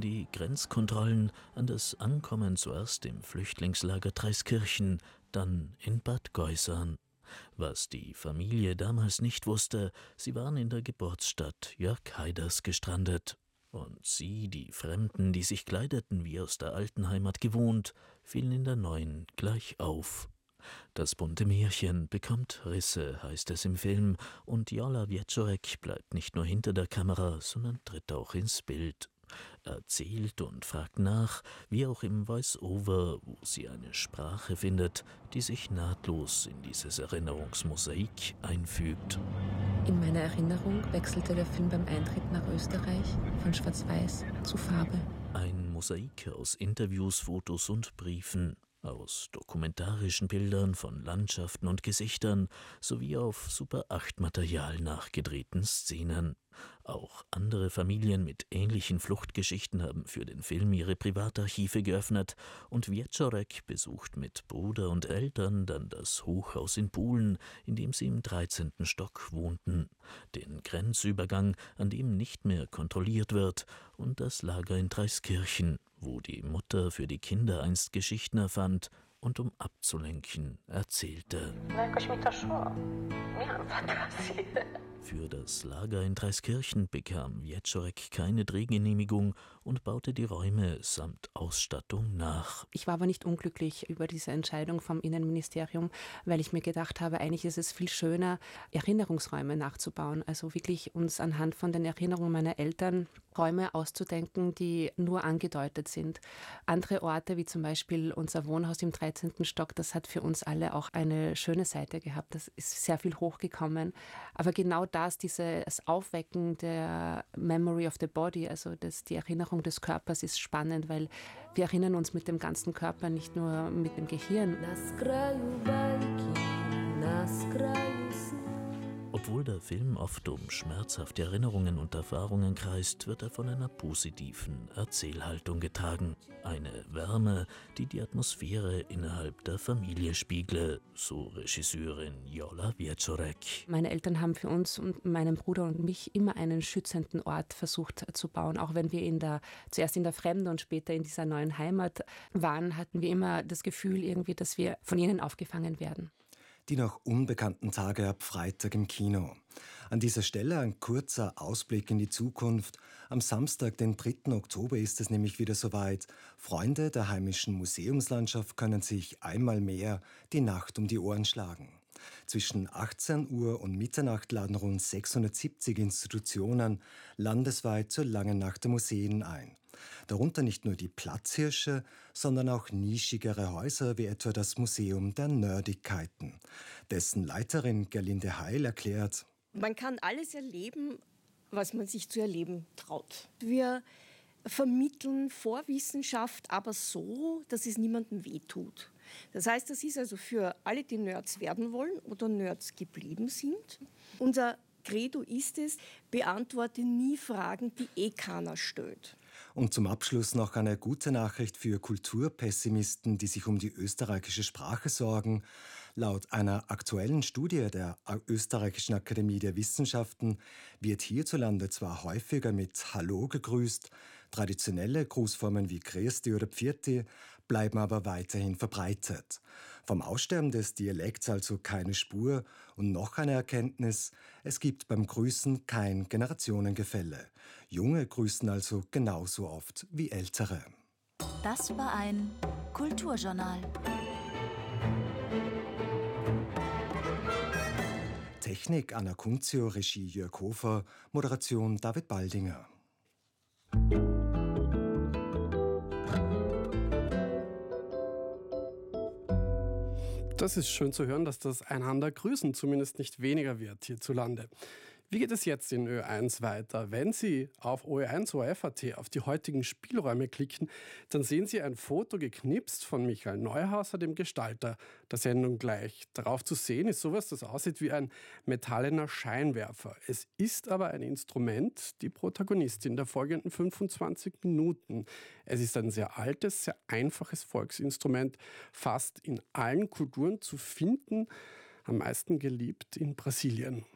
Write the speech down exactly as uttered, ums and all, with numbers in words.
die Grenzkontrollen, an das Ankommen zuerst im Flüchtlingslager Traiskirchen, dann in Bad Geusern. Was die Familie damals nicht wusste, sie waren in der Geburtsstadt Jörg Haiders gestrandet. Und sie, die Fremden, die sich kleideten wie aus der alten Heimat gewohnt, fielen in der neuen gleich auf. Das bunte Märchen bekommt Risse, heißt es im Film, und Jola Wieczorek bleibt nicht nur hinter der Kamera, sondern tritt auch ins Bild. Erzählt und fragt nach, wie auch im Voice-Over, wo sie eine Sprache findet, die sich nahtlos in dieses Erinnerungsmosaik einfügt. In meiner Erinnerung wechselte der Film beim Eintritt nach Österreich von Schwarz-Weiß zu Farbe. Ein Mosaik aus Interviews, Fotos und Briefen, aus dokumentarischen Bildern von Landschaften und Gesichtern sowie auf Super acht Material nachgedrehten Szenen. Auch andere Familien mit ähnlichen Fluchtgeschichten haben für den Film ihre Privatarchive geöffnet und Wieczorek besucht mit Bruder und Eltern dann das Hochhaus in Buhlen, in dem sie im dreizehnten Stock wohnten, den Grenzübergang, an dem nicht mehr kontrolliert wird, und das Lager in Traiskirchen, wo die Mutter für die Kinder einst Geschichten erfand und um abzulenken erzählte. Für das Lager in Traiskirchen bekam Wieczorek keine Drehgenehmigung und baute die Räume samt Ausstattung nach. Ich war aber nicht unglücklich über diese Entscheidung vom Innenministerium, weil ich mir gedacht habe, eigentlich ist es viel schöner, Erinnerungsräume nachzubauen. Also wirklich uns anhand von den Erinnerungen meiner Eltern Räume auszudenken, die nur angedeutet sind. Andere Orte, wie zum Beispiel unser Wohnhaus im dreizehnten Stock, das hat für uns alle auch eine schöne Seite gehabt. Das ist sehr viel hochgekommen. Aber genau das, dieses Aufwecken der Memory of the Body, also das, die Erinnerung des Körpers, ist spannend, weil wir erinnern uns mit dem ganzen Körper, nicht nur mit dem Gehirn. Obwohl der Film oft um schmerzhafte Erinnerungen und Erfahrungen kreist, wird er von einer positiven Erzählhaltung getragen. Eine Wärme, die die Atmosphäre innerhalb der Familie spiegle, so Regisseurin Jola Wieczorek. Meine Eltern haben für uns und meinen Bruder und mich immer einen schützenden Ort versucht zu bauen. Auch wenn wir in der, zuerst in der Fremde und später in dieser neuen Heimat waren, hatten wir immer das Gefühl irgendwie, dass wir von ihnen aufgefangen werden. Die noch unbekannten Tage ab Freitag im Kino. An dieser Stelle ein kurzer Ausblick in die Zukunft. Am Samstag, den dritten Oktober, ist es nämlich wieder soweit. Freunde der heimischen Museumslandschaft können sich einmal mehr die Nacht um die Ohren schlagen. Zwischen achtzehn Uhr und Mitternacht laden rund sechshundertsiebzig Institutionen landesweit zur langen Nacht der Museen ein. Darunter nicht nur die Platzhirsche, sondern auch nischigere Häuser wie etwa das Museum der Nerdigkeiten. Dessen Leiterin Gerlinde Heil erklärt: Man kann alles erleben, was man sich zu erleben traut. Wir vermitteln Vorwissenschaft, aber so, dass es niemandem wehtut. Das heißt, das ist also für alle, die Nerds werden wollen oder Nerds geblieben sind. Unser Credo ist es, beantworte nie Fragen, die eh keiner stellt. Und zum Abschluss noch eine gute Nachricht für Kulturpessimisten, die sich um die österreichische Sprache sorgen. Laut einer aktuellen Studie der Österreichischen Akademie der Wissenschaften wird hierzulande zwar häufiger mit Hallo gegrüßt, traditionelle Grußformen wie Grüßti oder Pfiati bleiben aber weiterhin verbreitet. Vom Aussterben des Dialekts also keine Spur und noch eine Erkenntnis: Es gibt beim Grüßen kein Generationengefälle. Junge grüßen also genauso oft wie Ältere. Das war ein Kulturjournal. Technik Anna Kunzio, Regie Jörg Hofer, Moderation David Baldinger. Das ist schön zu hören, dass das Einander grüßen zumindest nicht weniger wird hierzulande. Wie geht es jetzt in Ö eins weiter? Wenn Sie auf O Ö eins O R F Punkt A T auf die heutigen Spielräume klicken, dann sehen Sie ein Foto geknipst von Michael Neuhauser, dem Gestalter der Sendung gleich. Darauf zu sehen ist sowas, das aussieht wie ein metallener Scheinwerfer. Es ist aber ein Instrument, die Protagonistin der folgenden fünfundzwanzig Minuten. Es ist ein sehr altes, sehr einfaches Volksinstrument, fast in allen Kulturen zu finden, am meisten geliebt in Brasilien.